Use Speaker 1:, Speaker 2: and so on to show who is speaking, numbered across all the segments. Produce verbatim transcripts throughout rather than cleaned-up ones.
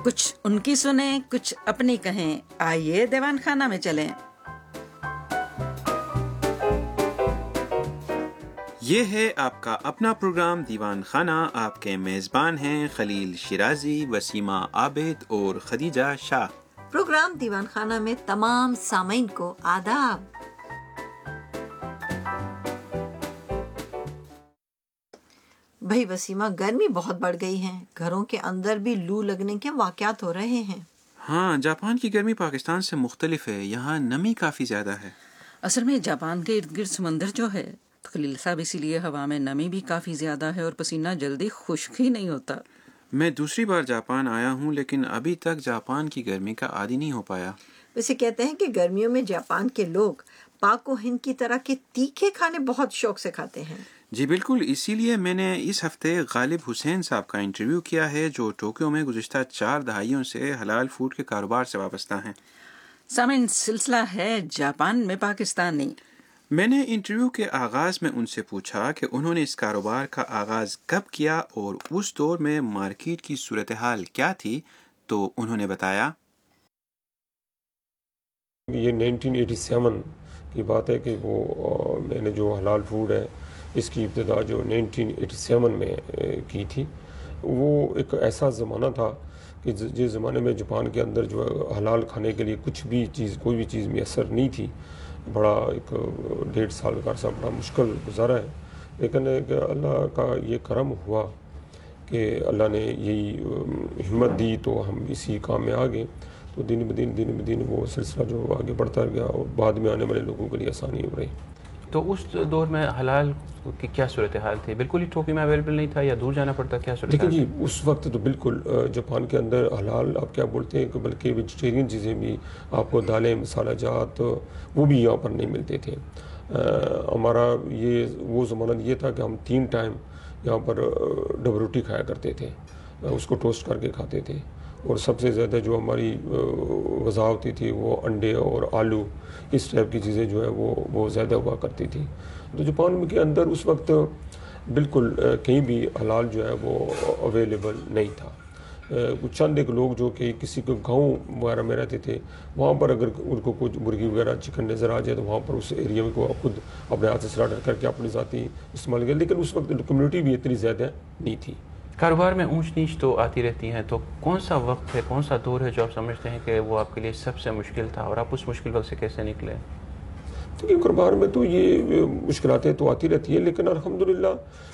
Speaker 1: کچھ ان کی سنیں، کچھ اپنی کہیں، آئیے دیوان خانہ میں چلیں۔
Speaker 2: یہ ہے آپ کا اپنا پروگرام دیوان خانہ۔ آپ کے میزبان ہیں خلیل شیرازی، وسیمہ عابد اور خدیجہ شاہ۔
Speaker 3: پروگرام دیوان خانہ میں تمام سامعین کو آداب۔ بھائی وسیمہ، گرمی بہت بڑھ گئی ہے، گھروں کے اندر بھی لو لگنے کے واقعات ہو رہے ہیں۔
Speaker 2: ہاں، جاپان کی گرمی پاکستان سے مختلف ہے، یہاں نمی کافی زیادہ ہے۔
Speaker 1: اصل میں جاپان کے ارد گرد سمندر جو ہے خلیل صاحب، اسی لیے ہوا میں نمی بھی کافی زیادہ ہے اور پسینہ جلدی خشک ہی نہیں ہوتا۔
Speaker 2: میں دوسری بار جاپان آیا ہوں لیکن ابھی تک جاپان کی گرمی کا عادی نہیں ہو پایا۔
Speaker 3: ویسے کہتے ہیں کہ گرمیوں میں جاپان کے لوگ پاک و ہند کی طرح کے تیکھے کھانے بہت شوق سے کھاتے ہیں۔
Speaker 2: جی بالکل، اسی لیے میں نے اس ہفتے غالب حسین صاحب کا انٹرویو کیا ہے جو ٹوکیو میں گزشتہ چار دہائیوں سے حلال فوڈ کے کاروبار سے وابستہ ہیں۔
Speaker 1: سامعین، سلسلہ ہے جاپان میں پاکستانی۔
Speaker 2: میں نے انٹرویو کے آغاز میں ان سے پوچھا کہ انہوں نے اس کاروبار کا آغاز کب کیا اور اس دور میں مارکیٹ کی صورتحال کیا تھی، تو انہوں نے بتایا
Speaker 4: یہ نائنٹین ایٹی سیون کی بات ہے کہ وہ میں نے جو حلال فوڈ ہے اس کی ابتدا جو نائنٹین ایٹی سیون میں کی تھی۔ وہ ایک ایسا زمانہ تھا کہ جس زمانے میں جاپان کے اندر جو حلال کھانے کے لیے کچھ بھی چیز کوئی بھی چیز میسر نہیں تھی۔ بڑا ایک ڈیڑھ سال کا عرصہ بڑا مشکل گزارا ہے، لیکن اللہ کا یہ کرم ہوا کہ اللہ نے یہی ہمت دی تو ہم اسی کام میں آ گئے، تو دن بدن دن بدن وہ سلسلہ جو آگے بڑھتا گیا اور بعد میں آنے والے لوگوں کے لیے آسانی ہو رہی۔
Speaker 5: تو اس دور میں حلال کی کیا صورتحال تھی؟ بالکل ہی ٹوکیو میں اویلیبل نہیں تھا یا دور جانا پڑتا؟ کیا صورتحال؟
Speaker 4: دیکھیں جی، اس وقت تو بالکل جاپان کے اندر حلال آپ کیا بولتے ہیں کہ بلکہ ویجیٹیرین چیزیں بھی آپ کو دالیں، مسالہ جات وہ بھی یہاں پر نہیں ملتے تھے۔ ہمارا یہ وہ زمانہ یہ تھا کہ ہم تین ٹائم یہاں پر ڈبل روٹی کھایا کرتے تھے، اس کو ٹوسٹ کر کے کھاتے تھے، اور سب سے زیادہ جو ہماری غذا ہوتی تھی وہ انڈے اور آلو، اس ٹائپ کی چیزیں جو ہے وہ وہ زیادہ ہوا کرتی تھی۔ تو جاپان کے اندر اس وقت بالکل کہیں بھی حلال جو ہے وہ اویلیبل نہیں تھا۔ کچھ چند ایک لوگ جو کہ کسی کو گاؤں وغیرہ میں رہتے تھے، وہاں پر اگر ان کو کچھ مرغی وغیرہ چکن نظر آ جائے تو وہاں پر اس ایریا میں کو خود اپنے ہاتھ سے سلاٹر کر کے اپنی ذاتی استعمال کیا، لیکن اس وقت کمیونٹی بھی اتنی زیادہ نہیں تھی۔
Speaker 5: کاروبار میں اونچ نیچ تو آتی رہتی ہیں، تو کون سا وقت ہے، کون سا دور ہے جو آپ سمجھتے ہیں کہ وہ آپ کے لیے سب سے مشکل تھا اور آپ اس مشکل وقت سے کیسے نکلے؟
Speaker 4: دیکھیے، کاروبار میں تو یہ مشکلاتیں تو آتی رہتی ہیں، لیکن الحمدللہ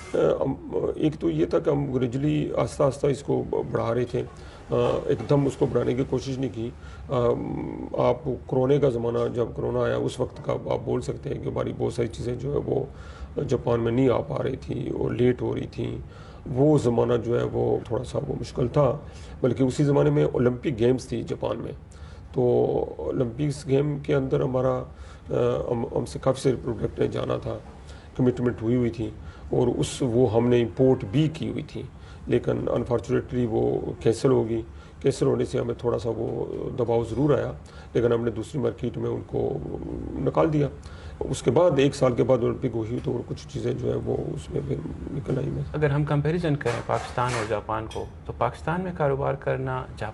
Speaker 4: ایک تو یہ تھا کہ ہم گریجولی آہستہ آہستہ اس کو بڑھا رہے تھے، ایک دم اس کو بڑھانے کی کوشش نہیں کی۔ آپ کرونے کا زمانہ جب کرونا آیا اس وقت کا آپ بول سکتے ہیں کہ ہماری بہت ساری چیزیں جو ہے وہ جاپان میں نہیں آ پا رہی تھیں اور لیٹ ہو رہی تھیں۔ وہ زمانہ جو ہے وہ تھوڑا سا وہ مشکل تھا، بلکہ اسی زمانے میں اولمپک گیمز تھی جاپان میں، تو اولمپکس گیم کے اندر ہمارا ہم سے کافی سارے پروڈکٹ نے جانا تھا، کمٹمنٹ ہوئی ہوئی تھی، اور اس وہ ہم نے امپورٹ بھی کی ہوئی تھی، لیکن انفارچونیٹلی وہ کینسل ہوگی۔ کینسل ہونے سے ہمیں تھوڑا سا وہ دباؤ ضرور آیا، لیکن ہم نے دوسری مارکیٹ میں ان کو نکال دیا۔ اس کے بعد ایک سال کے بعد اولمپک ہوئی تو کچھ چیزیں جو ہے وہ اس میں پھر نکل آئی میں۔
Speaker 5: اگر ہم کمپیریزن کریں پاکستان اور جاپان کو، تو پاکستان میں کاروبار کرنا جاپان